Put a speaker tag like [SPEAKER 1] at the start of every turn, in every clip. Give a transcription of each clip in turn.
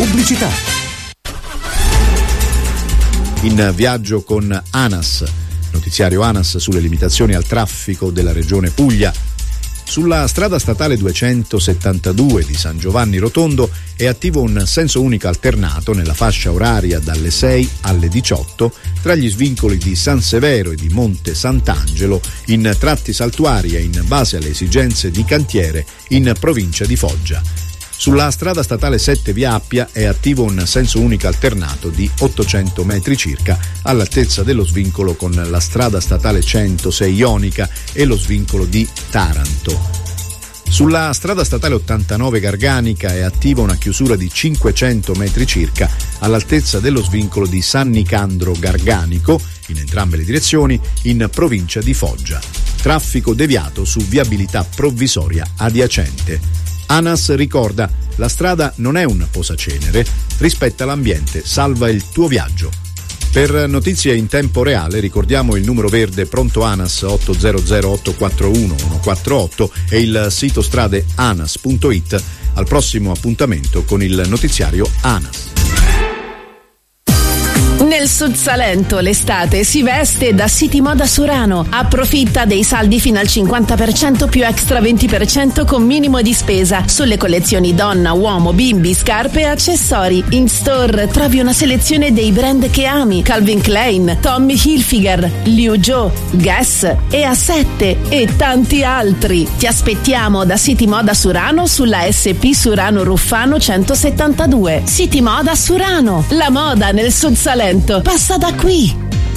[SPEAKER 1] Pubblicità.
[SPEAKER 2] In viaggio con ANAS, notiziario ANAS sulle limitazioni al traffico della regione Puglia. Sulla strada statale 272 di San Giovanni Rotondo è attivo un senso unico alternato nella fascia oraria dalle 6 alle 18 tra gli svincoli di San Severo e di Monte Sant'Angelo in tratti saltuari e in base alle esigenze di cantiere in provincia di Foggia. Sulla strada statale 7 via Appia è attivo un senso unico alternato di 800 metri circa all'altezza dello svincolo con la strada statale 106 Ionica e lo svincolo di Taranto. Sulla strada statale 89 Garganica è attiva una chiusura di 500 metri circa all'altezza dello svincolo di San Nicandro Garganico in entrambe le direzioni in provincia di Foggia. Traffico deviato su viabilità provvisoria adiacente. ANAS ricorda: la strada non è un posacenere, rispetta l'ambiente, salva il tuo viaggio. Per notizie in tempo reale ricordiamo il numero verde pronto ANAS 800 841 148 e il sito strade anas.it. Al prossimo appuntamento con il notiziario ANAS.
[SPEAKER 3] Nel Sud Salento l'estate si veste da City Moda Surano. Approfitta dei saldi fino al 50% più extra 20% con minimo di spesa sulle collezioni donna, uomo, bimbi, scarpe e accessori. In store trovi una selezione dei brand che ami: Calvin Klein, Tommy Hilfiger, Liu Jo, Guess e A7 e tanti altri. Ti aspettiamo da City Moda Surano sulla SP Surano Ruffano 172. City Moda Surano, la moda nel Sud Salento passa da qui.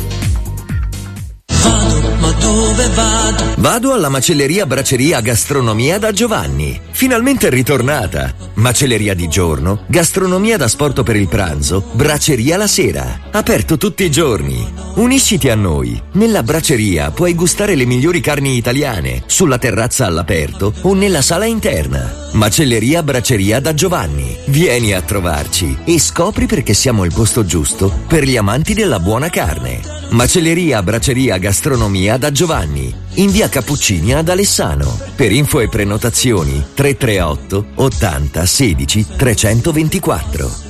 [SPEAKER 4] Ma dove vado? Vado alla macelleria Braceria Gastronomia da Giovanni. Finalmente è ritornata. Macelleria di giorno, gastronomia da sporto per il pranzo, braceria la sera. Aperto tutti i giorni. Unisciti a noi. Nella braceria puoi gustare le migliori carni italiane, sulla terrazza all'aperto o nella sala interna. Macelleria Braceria da Giovanni. Vieni a trovarci e scopri perché siamo il posto giusto per gli amanti della buona carne. Macelleria Braceria Gastronomia da Giovanni, in via Cappuccini ad Alessano. Per info e prenotazioni 338 80 16 324.